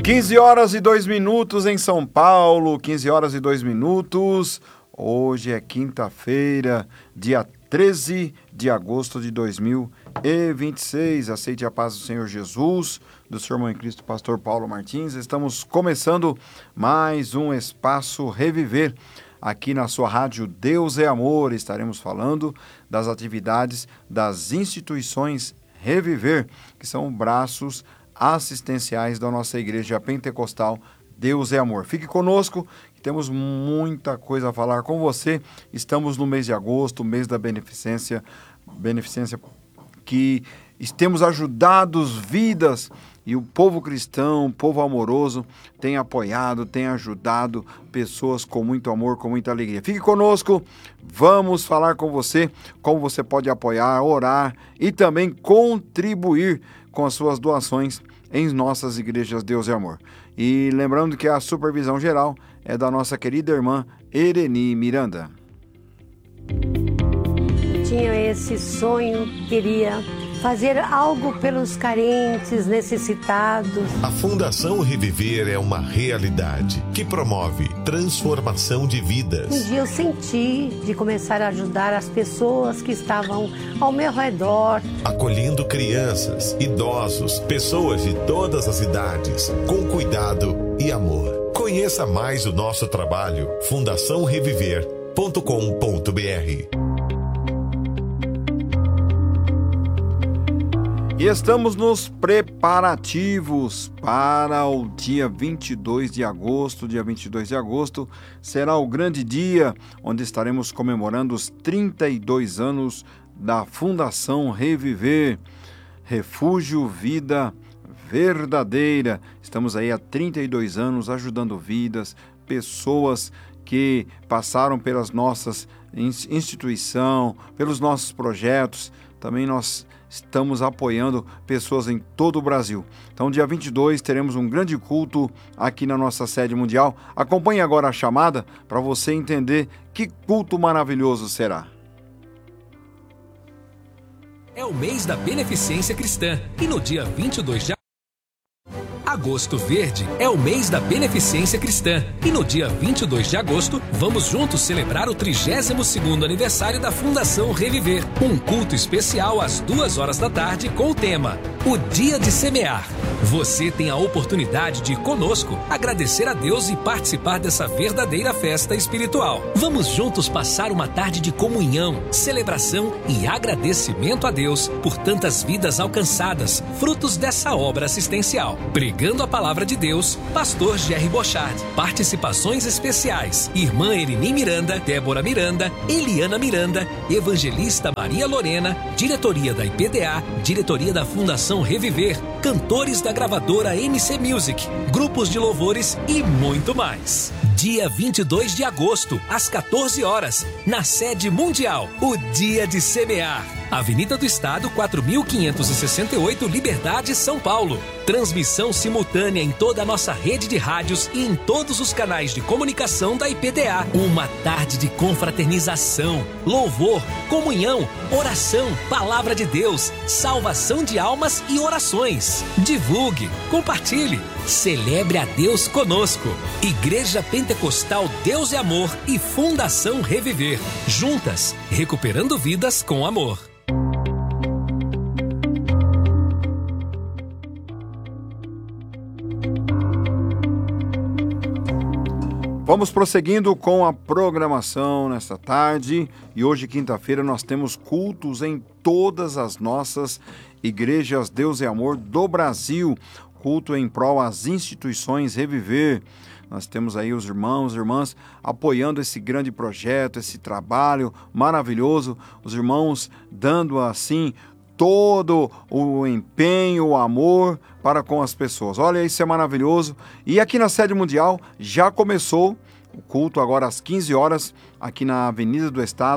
15 horas e 2 minutos em São Paulo, 15 horas e 2 minutos. Hoje é quinta-feira, dia 13 de agosto de 2026. Aceite a paz do Senhor Jesus, do seu irmão em Cristo, pastor Paulo Martins. Estamos começando mais um Espaço Reviver. Aqui na sua rádio Deus é Amor, estaremos falando das atividades das instituições Reviver, que são braços assistenciais da nossa igreja pentecostal Deus é Amor. Fique conosco, que temos muita coisa a falar com você. Estamos no mês de agosto, mês da beneficência que temos ajudado vidas e o povo cristão, o povo amoroso, tem apoiado, tem ajudado pessoas com muito amor, com muita alegria. Fique conosco, vamos falar com você, como você pode apoiar, orar e também contribuir com as suas doações em nossas igrejas Deus é Amor. E lembrando que a supervisão geral é da nossa querida irmã Ereni Miranda. Tinha esse sonho, queria fazer algo pelos carentes, necessitados. A Fundação Reviver é uma realidade que promove transformação de vidas. Um dia eu senti de começar a ajudar as pessoas que estavam ao meu redor. Acolhendo crianças, idosos, pessoas de todas as idades, com cuidado e amor. Conheça mais o nosso trabalho, fundaçãoreviver.com.br. E estamos nos preparativos para o dia 22 de agosto. Dia 22 de agosto será o grande dia onde estaremos comemorando os 32 anos da Fundação Reviver, Refúgio Vida Verdadeira. Estamos aí há 32 anos ajudando vidas, pessoas que passaram pelas nossas instituições, pelos nossos projetos. Também nós estamos apoiando pessoas em todo o Brasil. Então, dia 22, teremos um grande culto aqui na nossa sede mundial. Acompanhe agora a chamada para você entender que culto maravilhoso será. É o mês da beneficência cristã e no dia 22 de Agosto Verde é o mês da beneficência cristã e no dia 22 de agosto vamos juntos celebrar o 32º aniversário da Fundação Reviver. Um culto especial às 2 da tarde com o tema O Dia de Semear. Você tem a oportunidade de conosco agradecer a Deus e participar dessa verdadeira festa espiritual. Vamos juntos passar uma tarde de comunhão, celebração e agradecimento a Deus por tantas vidas alcançadas, frutos dessa obra assistencial. Pregando a palavra de Deus, pastor Jerry Bochard. Participações especiais: irmã Ereni Miranda, Débora Miranda, Eliana Miranda, evangelista Maria Lorena, diretoria da IPDA, diretoria da Fundação Reviver, cantores da gravadora MC Music, grupos de louvores e muito mais. Dia 22 de agosto, às 14 horas, na sede mundial, o Dia de Semear. Avenida do Estado, 4.568, Liberdade, São Paulo. Transmissão simultânea em toda a nossa rede de rádios e em todos os canais de comunicação da IPDA. Uma tarde de confraternização, louvor, comunhão, oração, palavra de Deus, salvação de almas e orações. Divulgue, compartilhe, celebre a Deus conosco. Igreja Pentecostal Deus é Amor e Fundação Reviver. Juntas, recuperando vidas com amor. Vamos prosseguindo com a programação nesta tarde e hoje, quinta-feira, nós temos cultos em todas as nossas igrejas Deus é Amor do Brasil. Culto em prol às instituições Reviver. Nós temos aí os irmãos e irmãs apoiando esse grande projeto, esse trabalho maravilhoso. Os irmãos dando assim todo o empenho, o amor para com as pessoas. Olha, isso é maravilhoso. E aqui na sede mundial já começou o culto agora às 15 horas, aqui na Avenida do Estado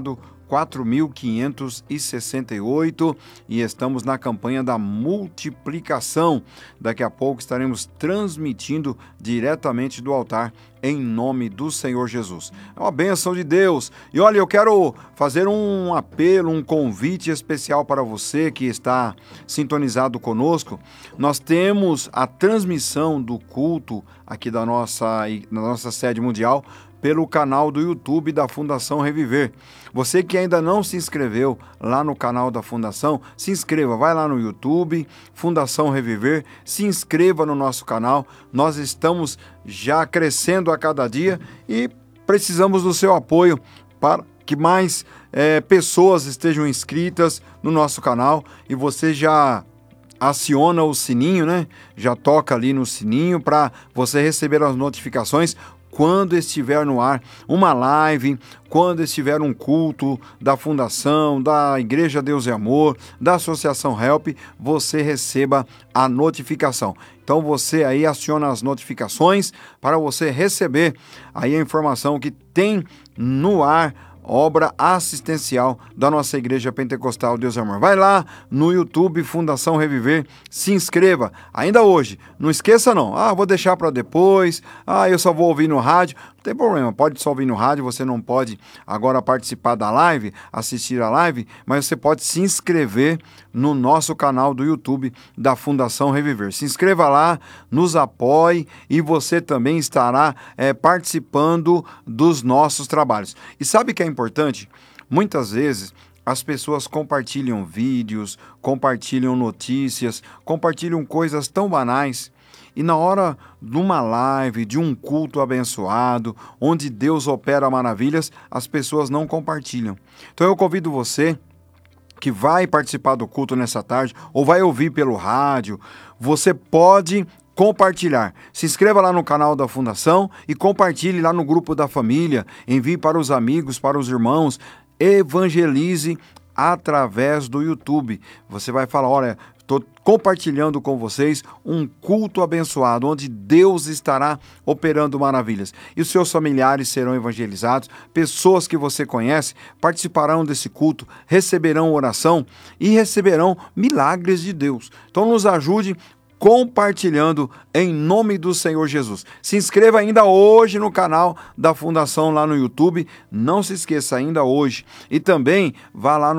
4.568 e estamos na campanha da multiplicação. Daqui a pouco estaremos transmitindo diretamente do altar em nome do Senhor Jesus. É uma bênção de Deus. E olha, eu quero fazer um apelo, um convite especial para você que está sintonizado conosco. Nós temos a transmissão do culto aqui na nossa sede mundial pelo canal do YouTube da Fundação Reviver. Você que ainda não se inscreveu lá no canal da Fundação, se inscreva, vai lá no YouTube, Fundação Reviver, se inscreva no nosso canal. Nós estamos já crescendo a cada dia e precisamos do seu apoio para que mais pessoas estejam inscritas no nosso canal, e você já aciona o sininho, né? Já toca ali no sininho para você receber as notificações quando estiver no ar uma live, quando estiver um culto da Fundação, da Igreja Deus e Amor, da Associação Help, você receba a notificação. Então você aí aciona as notificações para você receber aí a informação que tem no ar obra assistencial da nossa Igreja Pentecostal Deus e Amor. Vai lá no YouTube Fundação Reviver, se inscreva ainda hoje. Não esqueça não, vou deixar para depois, eu só vou ouvir no rádio. Não tem problema, pode só ouvir no rádio, você não pode agora participar da live, assistir a live, mas você pode se inscrever no nosso canal do YouTube da Fundação Reviver. Se inscreva lá, nos apoie e você também estará participando dos nossos trabalhos. E sabe o que é importante? Muitas vezes as pessoas compartilham vídeos, compartilham notícias, compartilham coisas tão banais, e na hora de uma live, de um culto abençoado, onde Deus opera maravilhas, as pessoas não compartilham. Então eu convido você que vai participar do culto nessa tarde, ou vai ouvir pelo rádio, você pode compartilhar. Se inscreva lá no canal da Fundação e compartilhe lá no grupo da família, envie para os amigos, para os irmãos, evangelize através do YouTube. Você vai falar, olha, estou compartilhando com vocês um culto abençoado, onde Deus estará operando maravilhas. E os seus familiares serão evangelizados, pessoas que você conhece participarão desse culto, receberão oração e receberão milagres de Deus. Então nos ajude compartilhando em nome do Senhor Jesus. Se inscreva ainda hoje no canal da Fundação lá no YouTube, não se esqueça ainda hoje. E também vá lá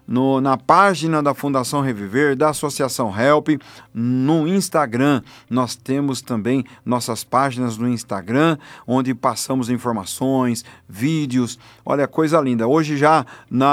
na página da Fundação Reviver, da Associação Help, no Instagram. Nós temos também nossas páginas no Instagram, onde passamos informações, vídeos. Olha, coisa linda. Hoje já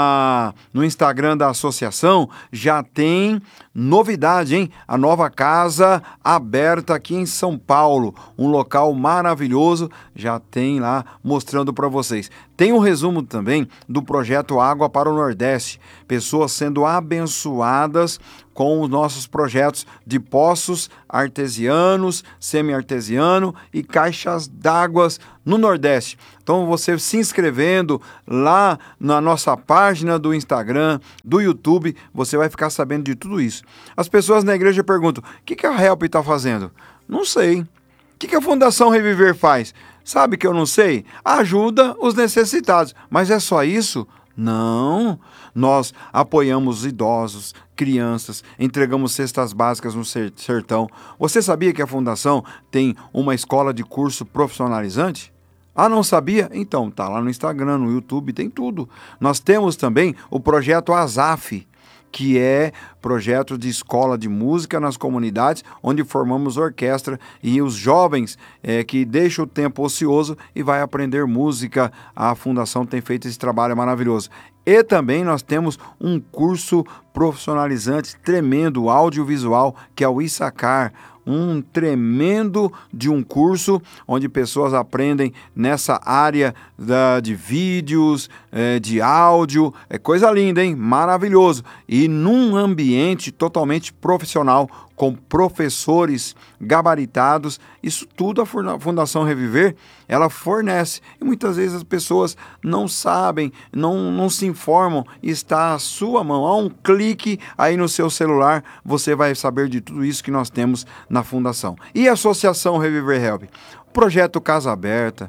no Instagram da Associação já tem novidade, hein? A nova casa aberta aqui em São Paulo, um local maravilhoso, já tem lá mostrando para vocês. Tem um resumo também do projeto Água para o Nordeste, pessoas sendo abençoadas com os nossos projetos de poços artesianos, semi-artesiano e caixas d'água no Nordeste. Então você se inscrevendo lá na nossa página do Instagram, do YouTube, você vai ficar sabendo de tudo isso. As pessoas na igreja perguntam, o que a Help está fazendo? Não sei. O que a Fundação Reviver faz? Sabe que eu não sei? Ajuda os necessitados. Mas é só isso? Não. Nós apoiamos idosos, crianças, entregamos cestas básicas no sertão. Você sabia que a Fundação tem uma escola de curso profissionalizante? Não sabia? Então, tá lá no Instagram, no YouTube, tem tudo. Nós temos também o projeto ASAF, que é projeto de escola de música nas comunidades, onde formamos orquestra e os jovens que deixam o tempo ocioso e vai aprender música. A Fundação tem feito esse trabalho maravilhoso. E também nós temos um curso profissionalizante tremendo, audiovisual, que é o Issacar, um tremendo de um curso onde pessoas aprendem nessa área de vídeos, de áudio, é coisa linda, hein? Maravilhoso. E num ambiente totalmente profissional, com professores gabaritados, isso tudo a Fundação Reviver, ela fornece. E muitas vezes as pessoas não sabem, não se informam, e está à sua mão. A um clique aí no seu celular, você vai saber de tudo isso que nós temos na Fundação. E a Associação Reviver Help? Projeto Casa Aberta,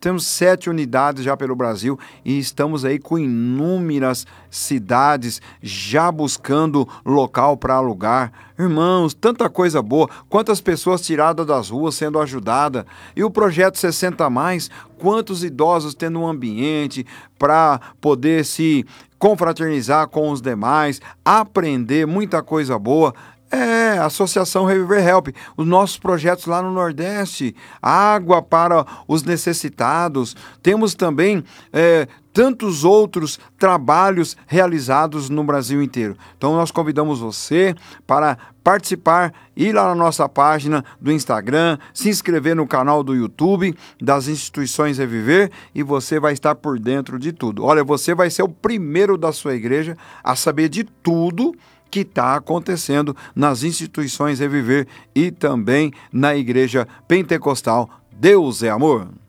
temos 7 unidades já pelo Brasil e estamos aí com inúmeras cidades já buscando local para alugar. Irmãos, tanta coisa boa, quantas pessoas tiradas das ruas sendo ajudadas. E o projeto 60 Mais, quantos idosos tendo um ambiente para poder se confraternizar com os demais, aprender muita coisa boa. A Associação Reviver Help, os nossos projetos lá no Nordeste, água para os necessitados. Temos também tantos outros trabalhos realizados no Brasil inteiro. Então nós convidamos você para participar, ir lá na nossa página do Instagram, se inscrever no canal do YouTube das Instituições Reviver e você vai estar por dentro de tudo. Olha, você vai ser o primeiro da sua igreja a saber de tudo que está acontecendo nas Instituições Reviver e também na Igreja Pentecostal. Deus é amor.